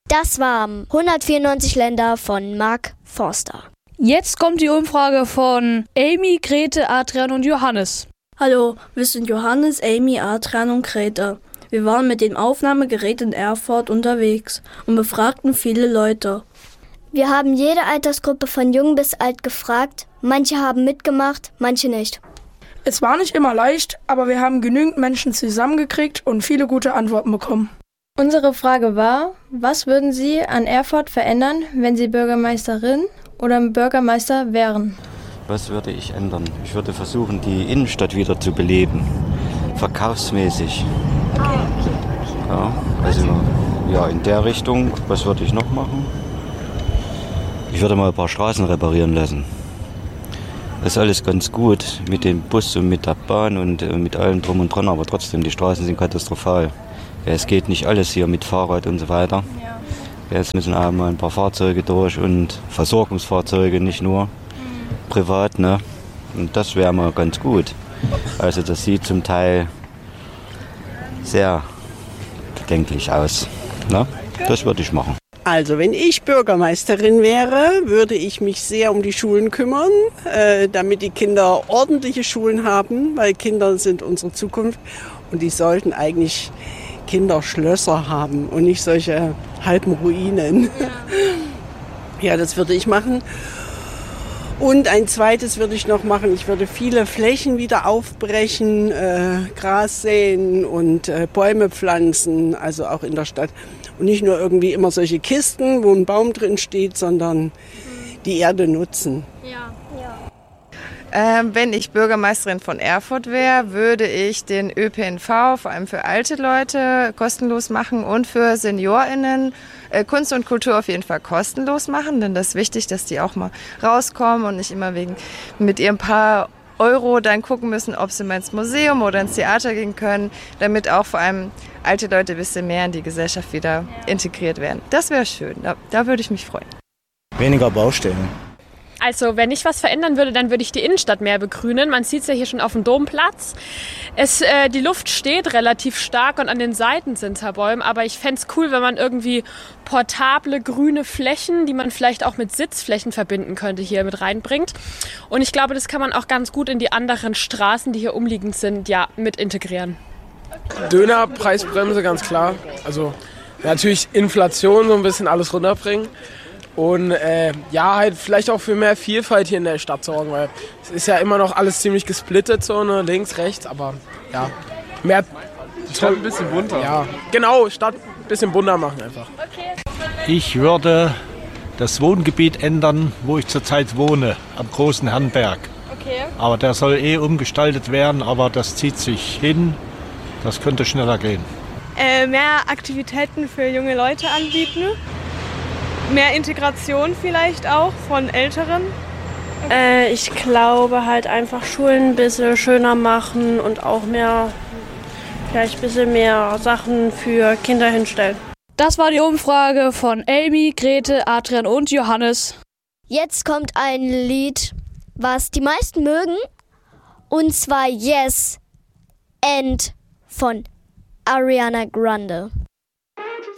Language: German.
Das waren 194 Länder von Mark Forster. Jetzt kommt die Umfrage von Amy, Grete, Adrian und Johannes. Hallo, wir sind Johannes, Amy, Adrian und Grete. Wir waren mit dem Aufnahmegerät in Erfurt unterwegs und befragten viele Leute. Wir haben jede Altersgruppe von jung bis alt gefragt. Manche haben mitgemacht, manche nicht. Es war nicht immer leicht, aber wir haben genügend Menschen zusammengekriegt und viele gute Antworten bekommen. Unsere Frage war, was würden Sie an Erfurt verändern, wenn Sie Bürgermeisterin oder Bürgermeister wären? Was würde ich ändern? Ich würde versuchen, die Innenstadt wieder zu beleben, verkaufsmäßig. Ja, also in der Richtung. Was würde ich noch machen? Ich würde mal ein paar Straßen reparieren lassen. Das ist alles ganz gut mit dem Bus und mit der Bahn und mit allem drum und dran, aber trotzdem, die Straßen sind katastrophal. Ja, es geht nicht alles hier mit Fahrrad und so weiter. Ja, es müssen auch mal ein paar Fahrzeuge durch und Versorgungsfahrzeuge, nicht nur privat, ne? Und das wäre mal ganz gut. Also das sieht zum Teil sehr bedenklich aus. Ne? Das würde ich machen. Also wenn ich Bürgermeisterin wäre, würde ich mich sehr um die Schulen kümmern, damit die Kinder ordentliche Schulen haben, weil Kinder sind unsere Zukunft und die sollten eigentlich Kinderschlösser haben und nicht solche halben Ruinen. Ja, das würde ich machen. Und ein zweites würde ich noch machen, ich würde viele Flächen wieder aufbrechen, Gras säen und Bäume pflanzen, also auch in der Stadt. Und nicht nur irgendwie immer solche Kisten, wo ein Baum drin steht, sondern die Erde nutzen. Wenn ich Bürgermeisterin von Erfurt wäre, würde ich den ÖPNV vor allem für alte Leute kostenlos machen und für SeniorInnen Kunst und Kultur auf jeden Fall kostenlos machen, denn das ist wichtig, dass die auch mal rauskommen und nicht immer mit ihren paar Euro dann gucken müssen, ob sie mal ins Museum oder ins Theater gehen können, damit auch vor allem alte Leute ein bisschen mehr in die Gesellschaft wieder integriert werden. Das wäre schön, da würde ich mich freuen. Weniger Baustellen. Also wenn ich was verändern würde, dann würde ich die Innenstadt mehr begrünen. Man sieht es ja hier schon auf dem Domplatz. Die Luft steht relativ stark und an den Seiten sind da Bäume. Aber ich fände es cool, wenn man irgendwie portable grüne Flächen, die man vielleicht auch mit Sitzflächen verbinden könnte, hier mit reinbringt. Und ich glaube, das kann man auch ganz gut in die anderen Straßen, die hier umliegend sind, ja, mit integrieren. Dönerpreisbremse, ganz klar. Also natürlich Inflation so ein bisschen alles runterbringen. Und halt vielleicht auch für mehr Vielfalt hier in der Stadt sorgen, weil es ist ja immer noch alles ziemlich gesplittet, so ne, links, rechts, aber ja, mehr Stadt ein bisschen bunter. Ja, genau, Stadt ein bisschen bunter machen einfach. Okay. Ich würde das Wohngebiet ändern, wo ich zurzeit wohne, am Großen Herrenberg. Okay. Aber der soll umgestaltet werden, aber das zieht sich hin, das könnte schneller gehen. Mehr Aktivitäten für junge Leute anbieten. Mehr Integration vielleicht auch von Älteren? Ich glaube halt einfach Schulen ein bisschen schöner machen und auch vielleicht ein bisschen mehr Sachen für Kinder hinstellen. Das war die Umfrage von Amy, Grete, Adrian und Johannes. Jetzt kommt ein Lied, was die meisten mögen, und zwar Yes and von Ariana Grande.